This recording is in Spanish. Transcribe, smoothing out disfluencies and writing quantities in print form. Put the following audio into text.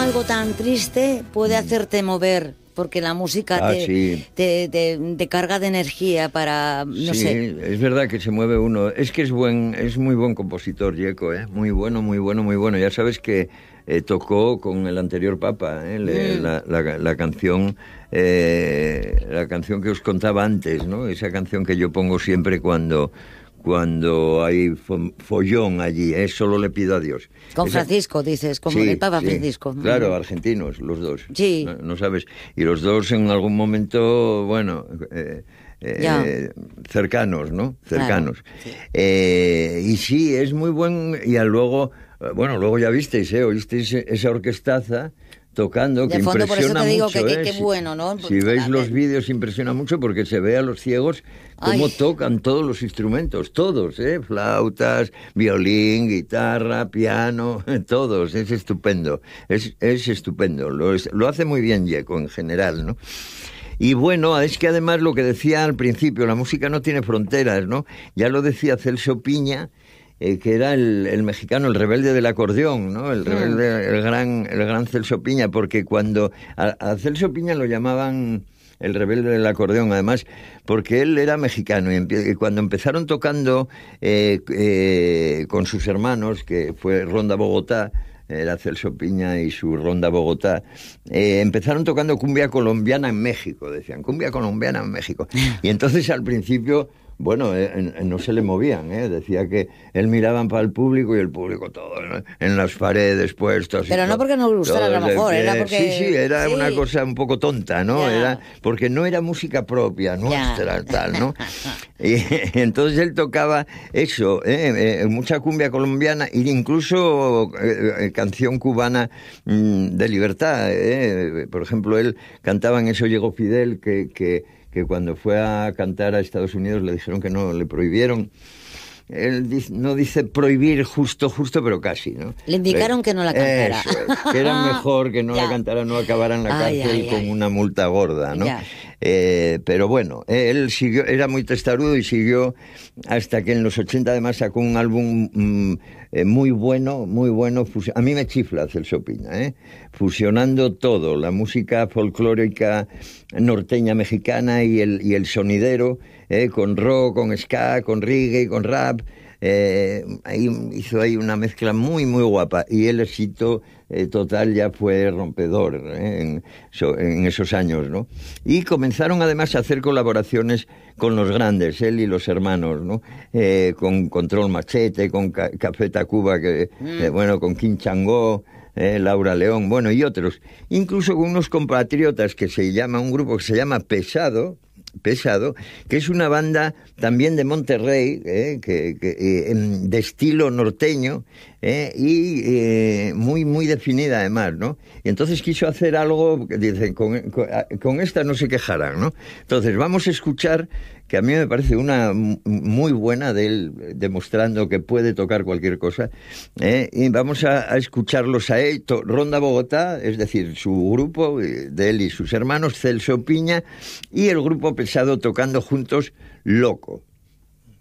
algo tan triste puede hacerte mover, porque la música te carga de energía para, no sé. Es verdad que se mueve uno. Es que es muy buen compositor, Gieco, muy bueno. Ya sabes que tocó con el anterior Papa, la canción que os contaba antes, ¿no? Esa canción que yo pongo siempre cuando hay follón allí, solo le pido a Dios. Con Francisco, dices, como el Papa Francisco. Claro, argentinos, los dos. Sí. No sabes. Y los dos en algún momento, bueno, cercanos, ¿no? Cercanos. Claro, sí. Y sí, es muy buen. Y luego ya visteis, oísteis esa orquestaza tocando, que de fondo, impresiona por eso te digo mucho, que bueno, ¿no? Si veis los vídeos impresiona mucho porque se ve a los ciegos cómo tocan todos los instrumentos, todos, flautas, violín, guitarra, piano, todos, es estupendo, es estupendo, lo hace muy bien Gieco en general, ¿no? Y bueno, es que además lo que decía al principio, la música no tiene fronteras, ¿no? Ya lo decía Celso Piña, que era el mexicano, el rebelde del acordeón, ¿no? El rebelde, el gran Celso Piña, porque cuando a Celso Piña lo llamaban el rebelde del acordeón, además, porque él era mexicano, y cuando empezaron tocando con sus hermanos, que fue Ronda Bogotá, era Celso Piña y su Ronda Bogotá, empezaron tocando cumbia colombiana en México, decían, cumbia colombiana en México. Y entonces al principio, bueno, no se le movían, decía que él miraban para el público y el público todo, ¿no? En las paredes puestos. Pero no porque no le gustara, a lo mejor, era porque... Sí, era una cosa un poco tonta, ¿no? Era porque no era música propia nuestra, tal, ¿no? Y entonces él tocaba eso, mucha cumbia colombiana e incluso canción cubana de libertad. Por ejemplo, él cantaba en Eso llegó Fidel, que cuando fue a cantar a Estados Unidos le dijeron que no, le prohibieron. Él no dice prohibir justo, pero casi, ¿no? Le indicaron que no la cantara. Que era mejor que no la cantara, no acabara en la cárcel con una multa gorda, ¿no? Pero bueno, él siguió, era muy testarudo y siguió hasta que en los 80 además sacó un álbum muy bueno. A mí me chifla Celso Piña, fusionando todo, la música folclórica norteña mexicana y el sonidero, con rock, con ska, con reggae, con rap. Hizo ahí una mezcla muy guapa, y el éxito total ya fue rompedor en esos años, ¿no? Y comenzaron además a hacer colaboraciones con los grandes, él y los hermanos, ¿no? Con Control Machete, con Café Tacuba, con King Changó, Laura León, y otros. Incluso con unos compatriotas un grupo que se llama Pesado, que es una banda también de Monterrey, de estilo norteño, y muy definida además, ¿no? Y entonces quiso hacer algo que dicen, con esta no se quejarán, ¿no? Entonces vamos a escuchar, que a mí me parece una muy buena de él, demostrando que puede tocar cualquier cosa, y vamos a escucharlos a él, Ronda Bogotá, es decir, su grupo, de él y sus hermanos, Celso Piña, y el grupo Pesado tocando juntos Loco.